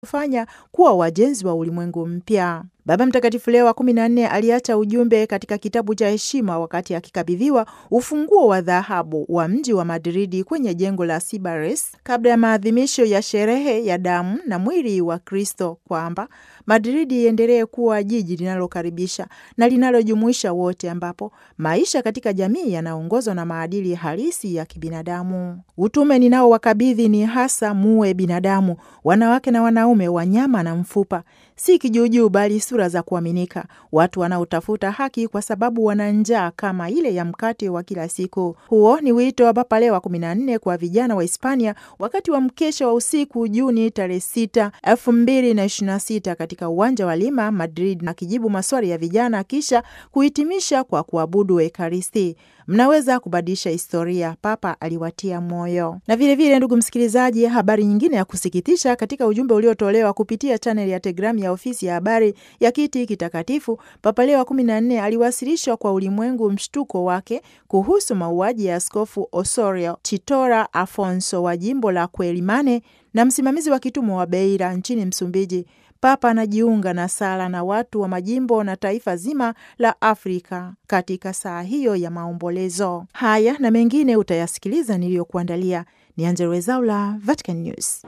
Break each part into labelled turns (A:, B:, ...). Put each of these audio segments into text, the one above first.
A: kufanya kuwa wajenzi wa ulimwengu mpya. Baba Mtakatifu Leo wa 14 aliacha ujumbe katika kitabu cha heshima wakati akikabidhiwa ufunguo wa dhahabu wa mji wa Madridi kwenye jengo la Cibares kabla ya maadhimisho ya sherehe ya damu na mwili wa Kristo, kwamba Madridi iendelee kuwa jiji linalokaribisha na linalojumuisha wote, ambapo maisha katika jamii yanaongozwa na maadili halisi ya kibinadamu. Utume ninaowakabidhi ni hasa muwe binadamu, wanawake na wanaume, wanyama na mfupa, si kijuujuu bali sura za kuaminika, watu wanaotafuta haki kwa sababu wana njaa kama ile ya mkate wa kila siku. Huo ni wito wa Papa Leo wa 14 kwa vijana wa Hispania wakati wa mkesha wa usiku Juni tarehe 6, 2026 katika uwanja wa Lima, Madrid, na kijibu maswali ya vijana kisha kuhitimisha kwa kuabudu Ekaristi. Mnaweza kubadilisha historia, Papa aliwatia moyo. Na vilevile, ndugu msikilizaji, habari nyingine ya kusikitisha katika ujumbe uliotolewa kupitia chaneli ya Telegram ya ofisi ya habari ya Kiti Kitakatifu, Papa Leo wa 14 aliwasilishwa kwa ulimwengu mshtuko wake kuhusu mauaji ya Askofu Osorio Chitora Afonso wa jimbo la Quelimane na msimamizi wa kitumo wa Beira nchini Msumbiji. Papa anajiunga na sala na watu wa majimbo na taifa zima la Afrika katika saa hiyo ya maombolezo. Haya na mengine utayasikiliza niliyokuandalia. Ni Angella Rwezaula, Vatican News.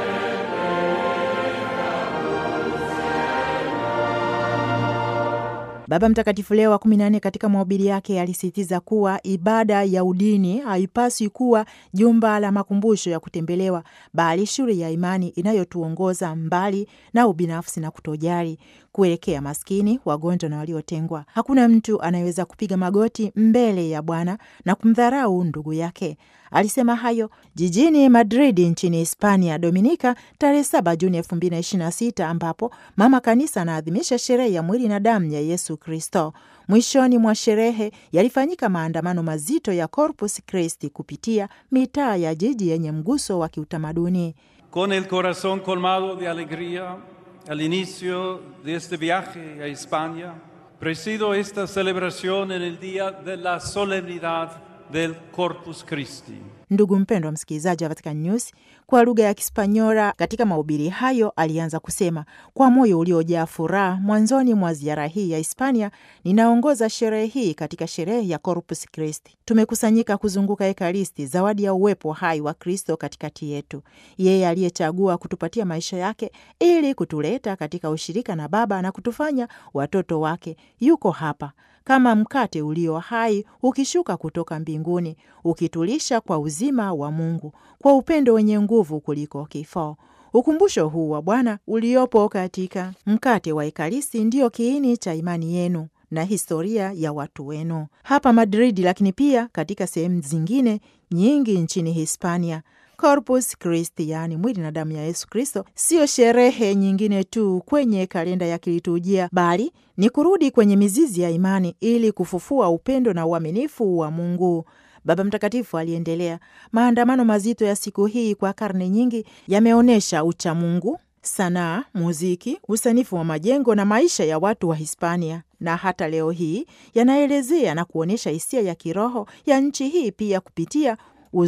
A: Baba Mtakatifu Leo wa 14 katika mahubiri yake alisisitiza kuwa ibada ya udini haipaswi kuwa jumba la makumbusho ya kutembelewa, bali shule ya imani inayotuongoza mbali na ubinafsi na kutojali, kuelekea maskini, wagonjwa na waliotengwa. Hakuna mtu anayeweza kupiga magoti mbele ya Bwana na kumdharau ndugu yake. Alisema hayo jijini Madrid nchini Hispania Dominika tarehe 7 Juni 2026, ambapo Mama Kanisa anaadhimisha sherehe ya mwili na damu ya Yesu Kristo. Mwishoni mwa sherehe yalifanyika maandamano mazito ya Corpus Christi kupitia mitaa ya jiji yenye mguso wa kiutamaduni.
B: Con el corazón colmado de alegría al inicio de este viaje a España, presido esta celebración en el día de la solemnidad del Corpus Christi.
A: Ndugu mpendwa msikilizaji wa Vatican News, kwa lugha ya Kispanyola katika mahubiri hayo alianza kusema, kwa moyo uliojaa furaha mwanzoni mwa ziara hii ya Hispania, ninaongoza sherehe hii katika sherehe ya Corpus Christi. Tumekusanyika kuzunguka Ekaristi, zawadi ya uwepo hai wa Kristo katikati yetu, yeye aliyechagua kutupatia maisha yake ili kutuleta katika ushirika na Baba na kutufanya watoto wake. Yuko hapa kama mkate ulio hai ukishuka kutoka mbinguni, ukitulisha kwa uzima wa Mungu, kwa upendo wenye nguvu kuliko kifo. Ukumbusho huu wa Bwana uliopo katika mkate wa Ekaristi ndio kiini cha imani yenu na historia ya watu wenu hapa Madrid, lakini pia katika sehemu zingine nyingi nchini Hispania. Corpus Christi, yaani mwili na damu ya Yesu Kristo, sio sherehe nyingine tu kwenye kalenda ya kiliturujia, bali ni kurudi kwenye mizizi ya imani ili kufufua upendo na uaminifu wa Mungu. Baba Mtakatifu aliendelea, maandamano mazito ya siku hii kwa karne nyingi yameonyesha uchamungu, sanaa, muziki, usanifu wa majengo na maisha ya watu wa Hispania, na hata leo hii yanaelezea na kuonyesha hisia ya kiroho ya nchi hii pia kupitia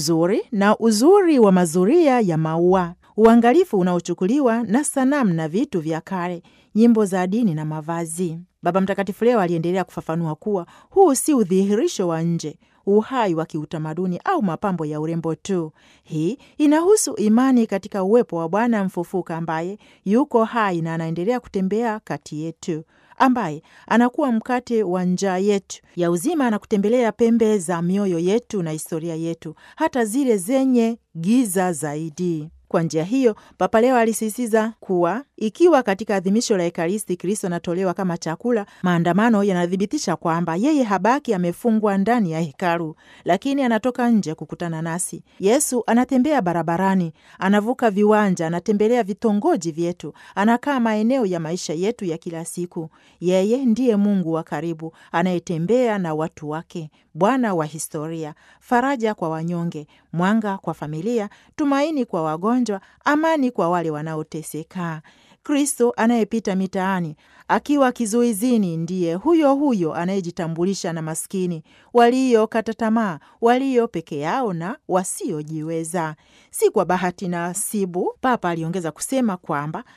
A: uzuri wa mazuria ya maua, uangalifu unaochukuliwa na sanamu na vitu vya kale, nyimbo za dini na mavazi. Baba Mtakatifu Leo aliendelea kufafanua kuwa huu si udhihirisho wa nje, uhai wa kiutamaduni au mapambo ya urembo tu. Hii inahusu imani katika uwepo wa Bwana mfufuka ambaye yuko hai na anaendelea kutembea kati yetu, ambaye anakuwa mkate wa njaa yetu ya uzima na kutembelea pembe za mioyo yetu na historia yetu, hata zile zenye giza zaidi. Kwa njia hiyo, Papa Leo alisisitiza kuwa ikiwa katika adhimisho la Ekaristi Kristo anatolewa kama chakula, maandamano yanathibitisha kwamba yeye habaki amefungwa ndani ya hekalu, lakini anatoka nje kukutana nasi. Yesu anatembea barabarani, anavuka viwanja, anatembelea vitongoji vyetu, anakaa maeneo ya maisha yetu ya kila siku. Yeye ndiye Mungu wa karibu anayetembea na watu wake, Bwana wa historia, faraja kwa wanyonge, mwanga kwa familia, tumaini kwa wagonjwa, amani kwa wale wanaoteseka. Kristo anayepita mitaani akiwa kizuizini ndiye huyo huyo anayejitambulisha na maskini, waliokata tamaa, walio peke yao na wasiojiweza. Si kwa bahati nasibu, Papa aliongeza kusema kwamba